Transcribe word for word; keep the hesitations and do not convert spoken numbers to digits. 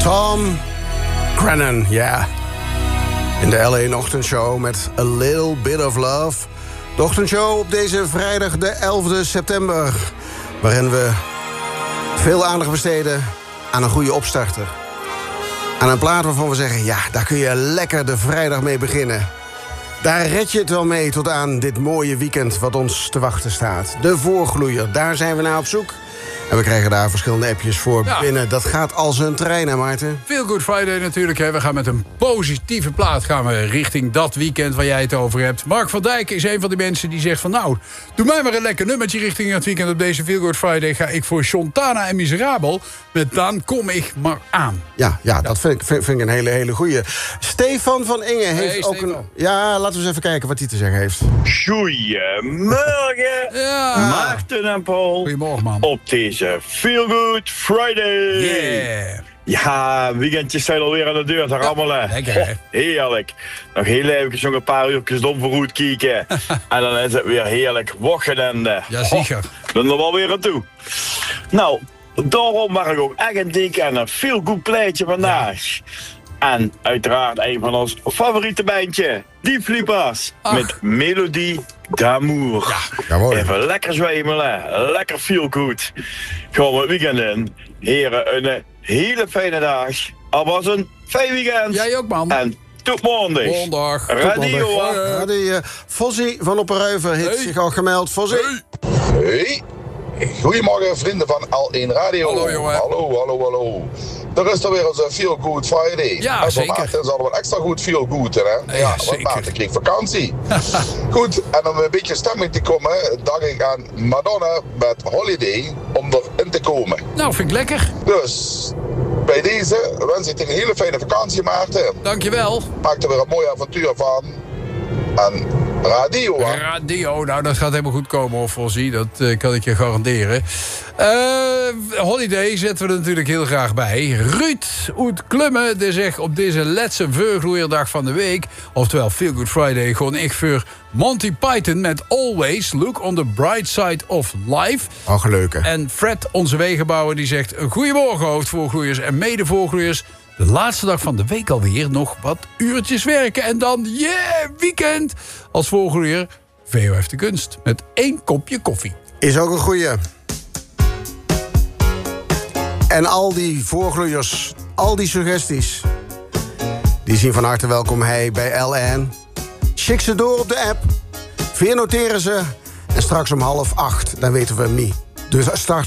Tom Grennan, ja. Yeah. In de L A-ochtendshow met A Little Bit of Love. De ochtendshow op deze vrijdag de elfde september. Waarin we veel aandacht besteden aan een goede opstarter. Aan een plaat waarvan we zeggen, ja, daar kun je lekker de vrijdag mee beginnen. Daar red je het wel mee tot aan dit mooie weekend wat ons te wachten staat. De voorgloeier, daar zijn we naar op zoek. En we krijgen daar verschillende appjes voor ja. binnen. Dat gaat als een trein, hè, Maarten? Feel Good Friday natuurlijk. Hè. We gaan met een positieve plaat gaan we richting dat weekend waar jij het over hebt. Mark van Dijk is een van die mensen die zegt van... nou, doe mij maar een lekker nummertje richting het weekend. Op deze Feel Good Friday ga ik voor Chontana en Miserabel... met Dan kom ik maar aan. Ja, ja, dat vind ik, vind, vind ik een hele, hele goeie. Stefan van Inge heeft hey, ook Stefan. een... Ja, laten we eens even kijken wat hij te zeggen heeft. Goedemorgen, ja. Maarten en Paul. Goedemorgen, man. Op deze Feel Good Friday. Yeah. Ja, weekendjes zijn alweer aan de deur te rammelen. Lekker, hè? Oh, heerlijk. Nog heel even nog een paar uurtjes domverroet kijken. En dan is het weer heerlijk wochenende. Ja, zeker. Oh, dan er wel weer aan toe. Nou, daarom mag ik ook echt denken aan een Feel Good plaatje vandaag. Ja. En uiteraard een van ons favoriete bandje, Die Flippers. Ach. Met Melodie d'Amour. Ja, jawohl. Even lekker zwemelen, lekker feel good. Gaan we het weekend in. Heren, een hele fijne dag. Al was een fijn weekend. Jij ook, man. En tot maandag. Maandag. Radio. Ja, die uh, Fossie van Opperuiven heeft hey. zich al gemeld. Fossie. Hey. Goedemorgen vrienden van L één Radio. Hallo, jongen. Hallo, hallo, hallo. Er is er weer eens een Feel Good Friday. Ja, en zeker. Maarten is al wel extra goed Feel Good, hè? Ja, Ja, want zeker. Maarten kreeg vakantie. Goed, en om een beetje stemming te komen, dacht ik aan Madonna met Holiday om erin te komen. Nou, vind ik lekker. Dus bij deze wens ik je een hele fijne vakantie, Maarten. Dankjewel. Maak er weer een mooi avontuur van. En radio, hè? Radio, nou dat gaat helemaal goed komen, hoor, Fossie. Dat uh, kan ik je garanderen. Uh, Holiday zetten we er natuurlijk heel graag bij. Ruud Oet Klummen, die zegt op deze laatste vergloeierdag van de week... oftewel Feel Good Friday, gewoon echt voor Monty Python... met Always Look on the Bright Side of Life. Oh, gelukkig. En Fred, onze wegenbouwer, die zegt... goedemorgen, hoofdvoorgloeiers en medevoorgloeiers. De laatste dag van de week alweer nog wat uurtjes werken. En dan, yeah, weekend. Als voorgloeier, V O F de Kunst. Met één kopje koffie. Is ook een goeie. En al die voorgloeiers, al die suggesties... die zien van harte welkom hij bij L N. Schik ze door op de app. Veer noteren ze. En straks om half acht, dan weten we hem niet. Dus start